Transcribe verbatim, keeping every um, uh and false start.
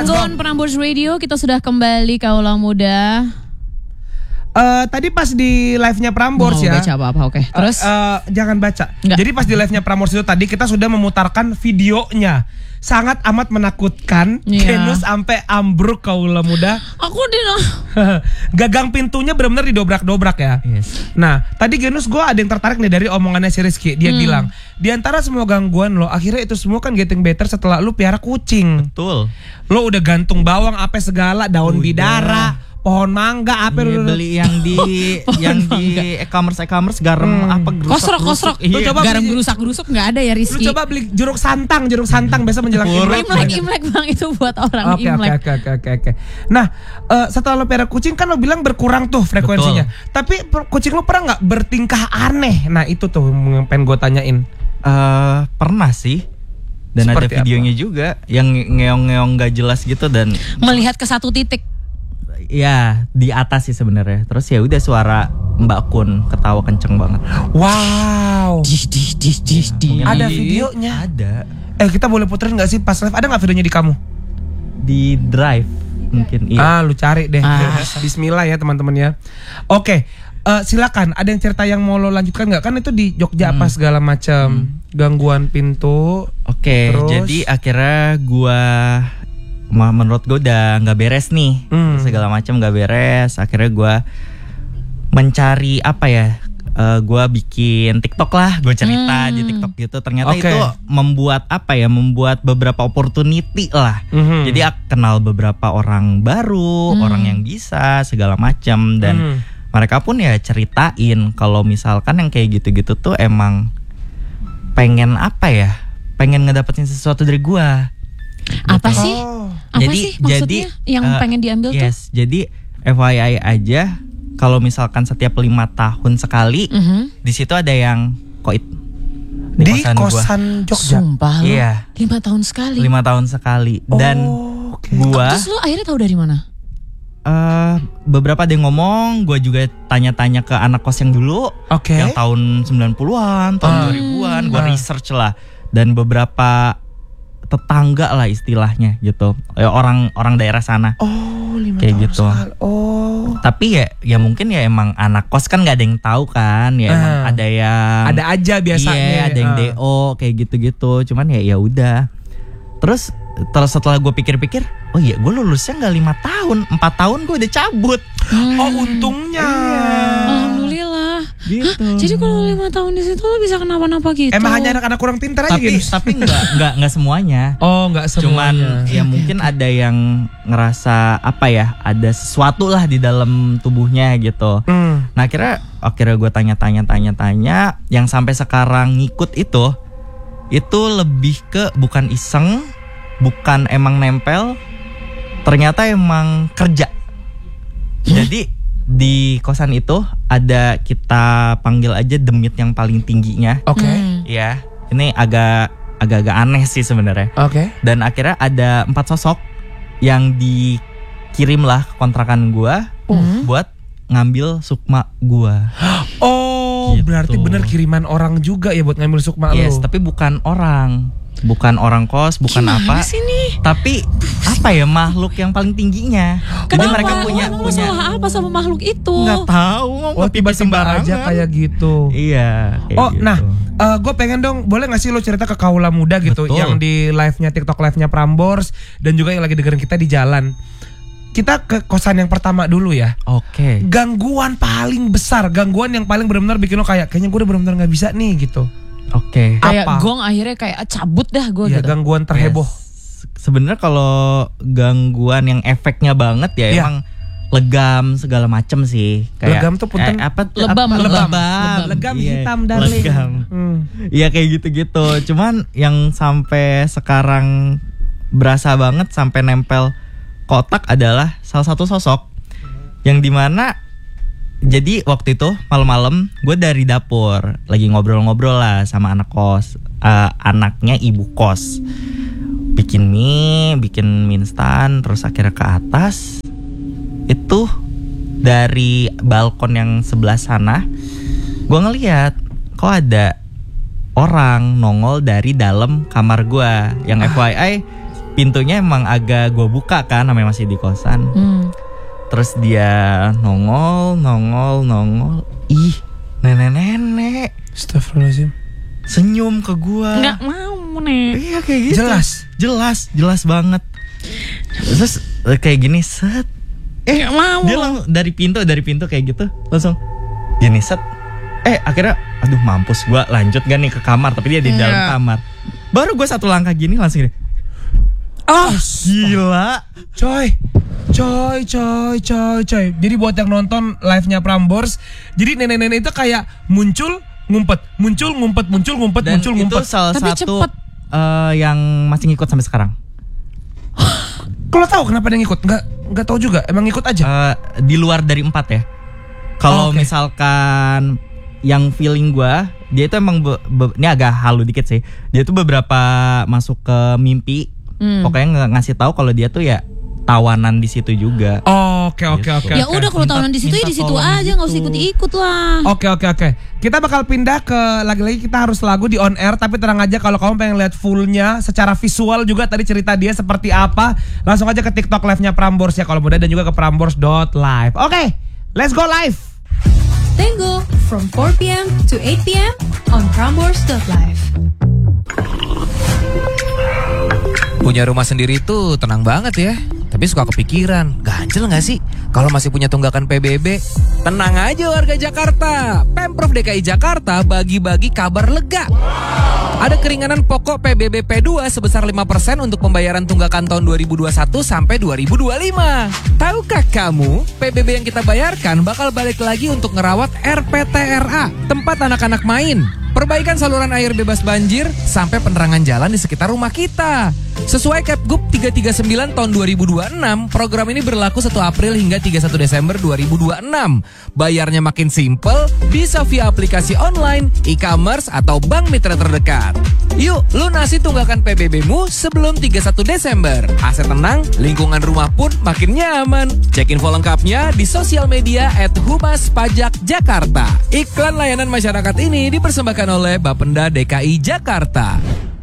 Cilegon Prambors Radio, kita sudah kembali Kaula Muda. Uh, tadi pas di live-nya Prambors ya. Baca apa-apa, oke. Okay. Terus uh, uh, jangan baca. Enggak. Jadi pas di live-nya Prambors itu tadi kita sudah memutarkan videonya. Sangat amat menakutkan. Yeah. Genus sampai ambruk Kaula Muda. Aku di gagang pintunya benar-benar didobrak-dobrak ya. Yes. Nah, tadi Genus gue ada yang tertarik nih dari omongannya si Rizky. Dia hmm. bilang, di antara semua gangguan lo, akhirnya itu semua kan getting better setelah lu piara kucing. Betul. Lo udah gantung bawang apa segala, daun udah. Bidara, pohon mangga apa ya, beli yang di yang di e-commerce e-commerce garam hmm. apa kosrok kosrok iya. Coba garam gerusak gerusuk nggak ada ya Rizky. Lu coba beli jeruk santang jeruk santang biasa menjelang imlek imlek imlek bang itu buat orang okay, imlek. Oke oke oke oke. Nah uh, setelah lo piara kucing kan lo bilang berkurang tuh frekuensinya. Betul. Tapi kucing lo pernah nggak bertingkah aneh? Nah itu tuh yang pengen gue tanyain. Uh, pernah sih. Dan seperti ada videonya apa? Juga yang ngeong-ngeong gak jelas gitu dan melihat ke satu titik. Ya di atas sih sebenarnya. Terus ya udah suara Mbak Kun ketawa kenceng banget. Wow. Dih, dih, dih, dih, dih. Ada videonya. Ada. Eh kita boleh puterin nggak sih pas live? Ada nggak videonya di kamu? Di Drive mungkin. Iya. Ah lu cari deh. Ah. Bismillah ya teman-teman ya. Oke. Uh, silakan. Ada yang cerita yang mau lo lanjutkan nggak? Kan itu di Jogja hmm. apa segala macam hmm. gangguan pintu. Oke. Okay, jadi akhirnya gua menurut gue udah nggak beres nih hmm. segala macam nggak beres. Akhirnya gue mencari apa ya, uh, gue bikin TikTok lah, gue cerita hmm. di TikTok gitu. Ternyata okay. itu membuat apa ya, membuat beberapa opportunity lah. hmm. Jadi aku kenal beberapa orang baru, hmm. orang yang bisa segala macam. Dan hmm. mereka pun ya ceritain kalau misalkan yang kayak gitu-gitu tuh emang pengen apa ya, pengen ngedapetin sesuatu dari gue. Apa gitu. sih? Oh. Apa jadi, sih maksudnya jadi, yang uh, pengen diambil yes, tuh? Jadi F Y I aja, kalau misalkan setiap lima tahun sekali, mm-hmm. di situ ada yang koit di, di kosan, kosan Jogja. Sumpah lo? Iya. Lima tahun sekali. Lima tahun sekali. Dan oh, okay. gua. Terus lo akhirnya tahu dari mana? Uh, beberapa ada yang ngomong, gue juga tanya-tanya ke anak kos yang dulu, okay. yang tahun sembilan puluhan, tahun uh. dua ribuan, gue uh. research lah. Dan beberapa tetangga lah istilahnya gitu, orang orang daerah sana. Oh, lima kayak tahun gitu. Sekali. Oh. Tapi ya, ya mungkin ya emang anak kos kan nggak ada yang tahu kan, ya uh. emang ada yang ada aja biasanya. Iya, ada yang uh. D O kayak gitu-gitu. Cuman ya ya udah. Terus terus setelah gue pikir-pikir, oh iya gue lulusnya nggak lima tahun, empat tahun gue udah cabut. Hmm. Oh untungnya. Iya. Alhamdulillah. Gitu. Hah, jadi kalau lima tahun di situ lo bisa kenapa-napa gitu? Emang hanya anak-anak kurang pintar aja tapi, gitu? Tapi nggak nggak nggak semuanya. Oh nggak semuanya. Cuman ya mungkin ada yang ngerasa apa ya, ada sesuatu lah di dalam tubuhnya gitu. Hmm. Nah akhirnya akhirnya gue tanya-tanya tanya-tanya, yang sampai sekarang ngikut itu itu lebih ke bukan iseng, bukan emang nempel, ternyata emang kerja. Jadi di kosan itu ada, kita panggil aja demit yang paling tingginya. Oke. Okay. Hmm. Ya, ini agak agak-agak aneh sih sebenarnya. Oke. Okay. Dan akhirnya ada empat sosok yang dikirim lah ke kontrakan gua uh. buat ngambil sukma gua. Oh, gitu. Berarti bener kiriman orang juga ya buat ngambil sukma lu. Yes, tapi bukan orang. Bukan orang kos, bukan gimana apa sih nih? Tapi apa ya, makhluk yang paling tingginya. Kenapa? Jadi mereka punya Emang punya masalah apa sama makhluk itu? Nggak tahu, oh tiba-tiba aja kayak gitu. Iya kayak Oh gitu. nah uh, gue pengen dong, boleh gak sih lo cerita ke Kaula Muda gitu. Betul. Yang di live-nya, TikTok live-nya Prambors, dan juga yang lagi dengerin kita di jalan. Kita ke kosan yang pertama dulu ya. Oke. Okay. Gangguan paling besar, gangguan yang paling benar-benar bikin lo kayak kayaknya gue udah benar-benar nggak bisa nih gitu. Oke. Okay. Kayak apa? gong akhirnya kayak cabut dah gue ya, gitu. Gangguan terheboh. Yes. Sebenarnya kalau gangguan yang efeknya banget ya, ya. emang legam segala macem sih. Kayak legam tuh punten eh, apa? Lebam, apa, lebam, lebam, lebam. Legam iya, hitam darling. Legam. Iya hmm. kayak gitu-gitu. Cuman yang sampai sekarang berasa banget sampai nempel kotak adalah salah satu sosok yang dimana. Jadi waktu itu malam-malam gue dari dapur lagi ngobrol-ngobrol lah sama anak kos, uh, anaknya ibu kos, bikin mie, bikin mie instan, terus akhirnya ke atas. Itu dari balkon yang sebelah sana, gue ngeliat kok ada orang nongol dari dalam kamar gue. Yang F Y I pintunya emang agak gue buka kan, namanya masih di kosan. Hmm. Terus dia nongol, nongol, nongol. Ih, nenek-nenek. Astagfirullahaladzim. Senyum ke gue. Nggak mau nih. Iya kayak gitu. Jelas. Jelas, jelas banget. Terus kayak gini, set. Eh, Nggak mau. dia langsung dari pintu, dari pintu kayak gitu. Langsung gini, set. Eh, akhirnya, aduh mampus gue lanjut gak nih ke kamar. Tapi dia di dalam Iya. kamar. Baru gue satu langkah gini langsung gini. Ah, Gila. coy. Coy, coy, coy, coy. Jadi buat yang nonton live-nya Prambors, jadi nenek-nenek itu kayak muncul, ngumpet, muncul, ngumpet, muncul, ngumpet, Dan muncul, itu ngumpet. salah Tapi satu cepet. eh, yang masih ngikut sampai sekarang. Kalau tahu kenapa dia ngikut? Nggak, nggak tahu juga. Emang ngikut aja. Eh, di luar dari empat ya. Kalau Oh, oke. misalkan yang feeling gua, dia itu emang be- be- ini agak halu dikit sih. Dia tuh beberapa masuk ke mimpi, Hmm. pokoknya nggak ngasih tahu kalau dia tuh ya tawanan di situ juga. Oke, oke, Gitu. oke. Ya oke. udah kalau Minta- tahunan di situ ya minta di situ tolong aja, nggak usah gitu. ikut-ikut lah. Oke, oke, oke. Kita bakal pindah ke lagi-lagi kita harus lagu di on air, tapi tenang aja kalau kamu pengen lihat fullnya secara visual juga tadi cerita dia seperti apa, langsung aja ke TikTok live-nya Prambors ya kalau mudah dan juga ke prambors dot live. Oke, let's go live. Tango from four p.m. to eight p.m. on prambors dot live. Punya rumah sendiri tuh tenang banget ya. Tapi suka kepikiran, ganjel gak sih kalau masih punya tunggakan P B B? Tenang aja warga Jakarta, Pemprov D K I Jakarta bagi-bagi kabar lega. Ada keringanan pokok P B B P dua sebesar lima persen untuk pembayaran tunggakan tahun dua ribu dua puluh satu sampai dua ribu dua puluh lima. Tahukah kamu, P B B yang kita bayarkan bakal balik lagi untuk ngerawat R P T R A, tempat anak-anak main. Perbaikan saluran air bebas banjir sampai penerangan jalan di sekitar rumah kita. Sesuai Kepgub tiga tiga sembilan tahun dua ribu dua puluh enam, program ini berlaku satu April hingga tiga puluh satu Desember dua ribu dua puluh enam. Bayarnya makin simple, bisa via aplikasi online, e-commerce, atau bank mitra terdekat. Yuk, lunasi tunggakan P B B-mu sebelum tiga puluh satu Desember. Aset tenang, lingkungan rumah pun makin nyaman. Cek info lengkapnya di sosial media at Humas Pajak Jakarta. Iklan layanan masyarakat ini dipersembahkan oleh Bapenda D K I Jakarta.